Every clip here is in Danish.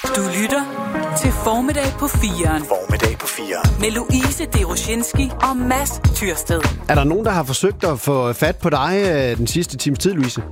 Du lytter til Formiddag på 4'eren. Formiddag på 4'eren. Med Louise Deroshinski og Mads Tyrsted. Er der nogen, der har forsøgt at få fat på dig den sidste times tid, Louise?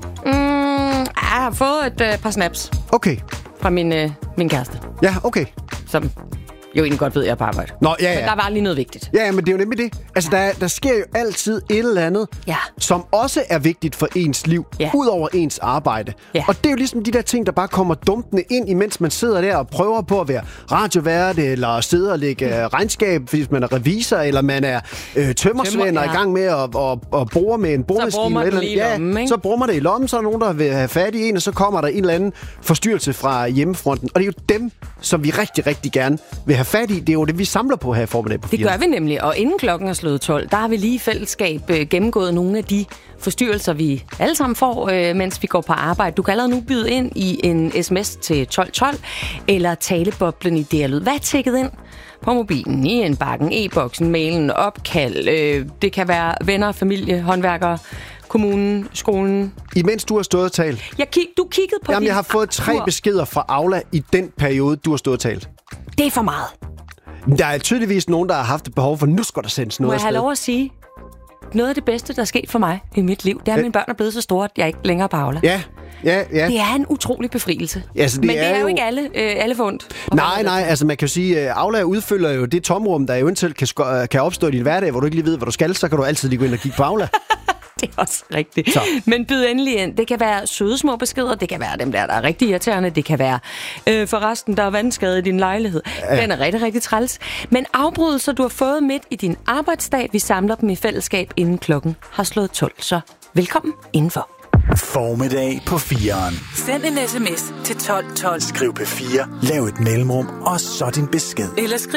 Jeg har fået et par snaps Okay. fra min kæreste, Ja, okay. som jo egentlig godt ved, at jeg er på arbejde. Nå, ja. Men der var lige noget vigtigt. Ja, men det er jo nemlig det. Altså, der sker jo altid et eller andet, Ja. som også er vigtigt for ens liv, Ja. ud over ens arbejde. Ja. Og det er jo ligesom de der ting, der bare kommer dumpende ind, imens man sidder der og prøver på at være radiovært, eller sidde og lægge regnskab, hvis man er revisor, eller man er tømmersvend og ja. i gang med at bore med en boremaskine. man eller den lige i lommen, ikke? Så bruger man det i lommen, så er der nogen, der vil have fat i en, og så kommer der en eller anden forstyrrelse fra hjemmefronten. Og det er jo dem, som vi rigtig, rigtig gerne vil have fat i. Det er jo det, vi samler på her i Formiddag på 4'eren. Det gør vi nemlig, og inden klokken er slået 12, der har vi lige i fællesskab gennemgået nogle af de forstyrrelser, vi alle sammen får, mens vi går på arbejde. Du kan allerede nu byde ind i en sms til 1212, eller taleboblen i DR-lyd. Hvad er tækket ind på mobilen, i indbakken, e-boksen, mailen, opkald? Det kan være venner, familie, håndværkere, kommunen, skolen. Imens du har stået og talt. Du kiggede på Jamen, din jeg har fået 3 arkitektur. beskeder fra Aula i den periode, du har stået og talt. Det er for meget. Der er tydeligvis nogen, der har haft et behov for, nu skal der sendes Må noget jeg have afsted. lov at sige, noget af det bedste, der er sket for mig i mit liv, det er, at mine børn er blevet så store, at jeg ikke længere er på Aula. Ja. Det er en utrolig befrielse. Altså, Men det er jo ikke alle forundt. Nej, altså man kan jo sige, Aula udfylder jo det tomrum, der eventuelt kan opstå i din hverdag, hvor du ikke lige ved, hvad du skal, så kan du altid lige gå ind og kigge på Aula. Det er også rigtigt. Så. Men byd endelig ind. Det kan være søde små beskeder, det kan være dem der er rigtig irriterende, det kan være forresten, der er vandskade i din lejlighed. Ja. Den er rigtig, rigtig træls. Men afbrydelser, du har fået midt i din arbejdsdag, vi samler dem i fællesskab, inden klokken har slået 12. Så velkommen indenfor. Formiddag på 4'eren. Send en sms til 1212. Skriv P4, lav et mellemrum, og så din besked. Eller skriv